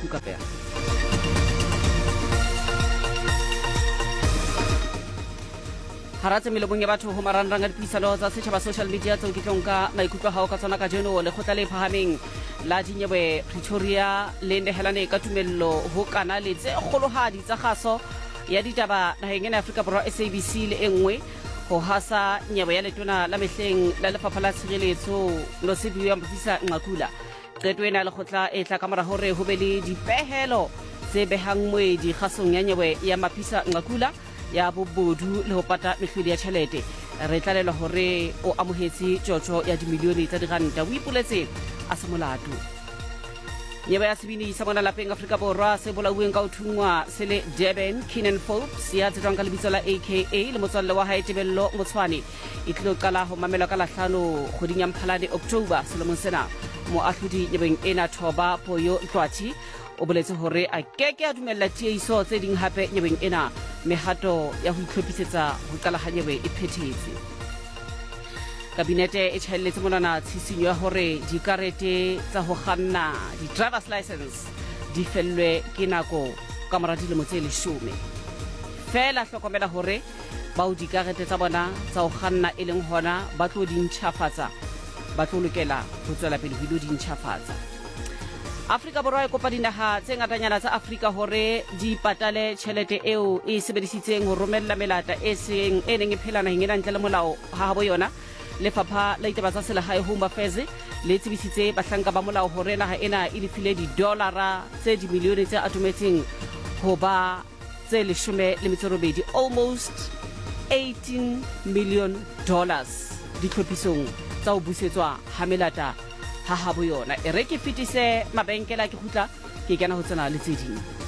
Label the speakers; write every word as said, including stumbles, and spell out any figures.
Speaker 1: Kukapea. Haratse melomong ya batho ho marangrang a dipuisano tsa setjhaba social media tseo ke tlonka maikutlo hao ka tsona ka jeno le khotla le phahameng la dinyewe Pretoria le nehelane ka tumello ho kana le tse kgolohadi tsa kgaso ya ditaba naheng ya Afrika Borwa S A B C le engwe ho hasa nyewe ya letona la mehleng la lefapha la tshireletso no se buya Mpisa Nqakula qeto ena le khotla e tla ka mora hore ho be le dipehelo tse behang moedi khasong ya nyewe ya Mpisa Nqakula ya bobodu le ho pata mehlodi ya tjhelete re tlalelwa hore o amohetse tjotjo ya dimilione tsa diranta o ipoletse a se molato nyeba ya sebini sa bona lapeng Afrika Borwa se bolauweng ka uthungwa se le Durban Kenan Forbes ya tsetswang ka lebitso la A K A le motswalle wa hae Tebello Motshwane e tlilo qala ho mamelwa ka lahlano kgoding ya Mphalane October selemong sena mo ahlodi nyebeng ena Thoba Poyo Tlwathi o boletse hore a keke a dumella tiehiso tse ding hape nyebeng ena mehato ya ho itlhophisetsa ho qala ha nyebe e phethetse kabinete e tshelletse monana tshisinyo ya hore dikarete tsa ho kganna di driver's license di fellwe ke nako ka mora dilemo tse leshome fela hlokomela hore ba o dikarete tsa bona tsa ho kganna e leng hona ba tlo di ntjhafatsa ba tlo lokela ho tswela pele ho di ntjhafatsa Afrika Borwa e kopa dinaha tse ngatanyana tsa Afrika hore di patale tjhelete eo e sebedisitseng ho romella melata e seng e neng e phela naheng ena ntle le molao ha habo yona lefapha la ditaba tsa selehae Home Affairs le tsebisitse bahlanka ba molao hore naha ena e lefile di-dollara tse dimilione tse atometseng ho ba tse leshome le metso e robedi almost eighteen million dollars ditlhophisong tsa ho busetswa ha melata ha habo yona e re ke fitise mabenkela ke khutla ke kena ho tsena le tse ding